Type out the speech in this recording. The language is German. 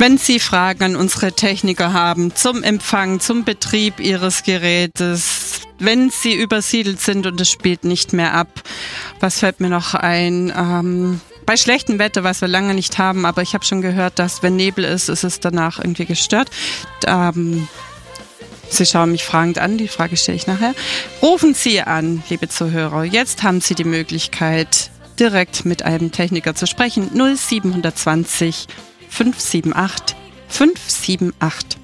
Wenn Sie Fragen an unsere Techniker haben zum Empfang, zum Betrieb Ihres Gerätes, wenn Sie übersiedelt sind und es spielt nicht mehr ab, was fällt mir noch ein? Bei schlechtem Wetter, was wir lange nicht haben, aber ich habe schon gehört, dass wenn Nebel ist, ist es danach irgendwie gestört. Sie schauen mich fragend an, die Frage stelle ich nachher. Rufen Sie an, liebe Zuhörer. Jetzt haben Sie die Möglichkeit, direkt mit einem Techniker zu sprechen. 0720 578 578.